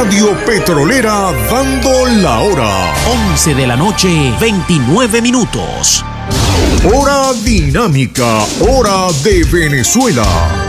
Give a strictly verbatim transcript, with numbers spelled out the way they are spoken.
Radio Petrolera dando la hora. once de la noche, veintinueve minutos. Hora dinámica, hora de Venezuela.